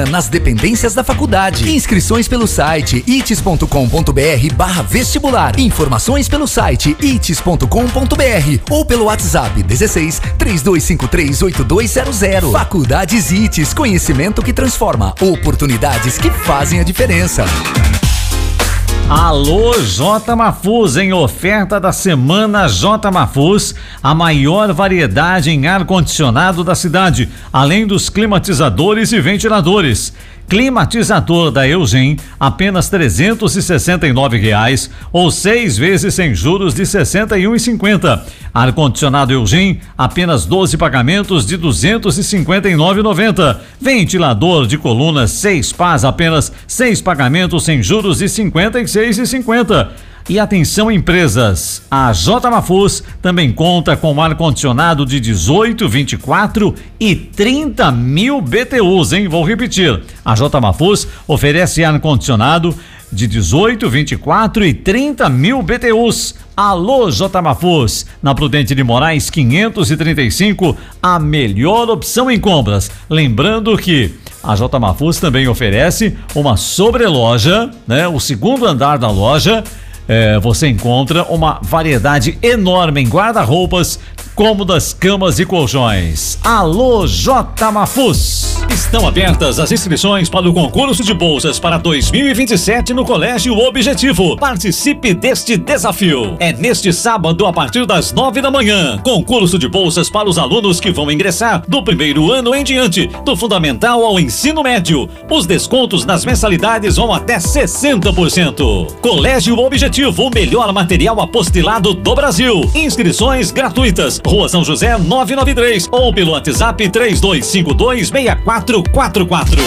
manhã nas dependências da faculdade. Inscrições pelo site ites.com.br/vestibular. Informações pelo site ites.com.br ou pelo WhatsApp 16 32538200. Faculdades ITES, conhecimento que transforma, oportunidades que fazem a diferença. Alô J Mafuz, em oferta da semana J Mafuz, a maior variedade em ar-condicionado da cidade, além dos climatizadores e ventiladores. Climatizador da Eugen, apenas R$ 369 ou 6 vezes sem juros de R$ 61,50. Ar-condicionado Eugen, apenas 12 pagamentos de R$ 259,90. Ventilador de coluna 6 pás, apenas 6 pagamentos sem juros de R$ 56,50. E atenção empresas, a J Mafuz também conta com ar-condicionado de 18, 24 e 30 mil BTUs, hein? Vou repetir, a J Mafuz oferece ar-condicionado de 18, 24 e 30 mil BTUs. Alô J Mafuz, na Prudente de Moraes 535, a melhor opção em compras. Lembrando que a J Mafuz também oferece uma sobreloja, né? O segundo andar da loja. Você encontra uma variedade enorme em guarda-roupas, cômodas, camas e colchões. Alô J Mafuz. Estão abertas as inscrições para o concurso de bolsas para 2027 no Colégio Objetivo. Participe deste desafio. É neste sábado a partir das 9 da manhã. Concurso de bolsas para os alunos que vão ingressar do primeiro ano em diante, do fundamental ao ensino médio. Os descontos nas mensalidades vão até 60%. Colégio Objetivo, o melhor material apostilado do Brasil. Inscrições gratuitas. Rua São José 993 ou pelo WhatsApp 32526444.